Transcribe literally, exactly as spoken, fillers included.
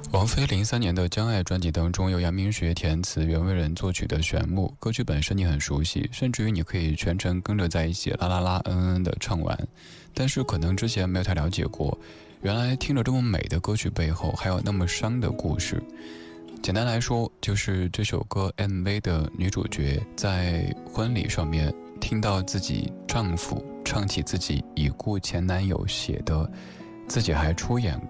王菲零三年的《将爱》专辑当中，由杨明学填词、袁惟仁作曲的旋木，歌曲本身你很熟悉，甚至于你可以全程跟着在一起啦啦啦嗯嗯的唱完。但是可能之前没有太了解过，原来听着这么美的歌曲背后还有那么伤的故事。简单来说，就是这首歌 M V 的女主角在婚礼上面听到自己丈夫唱起自己已故前男友写的，自己还出演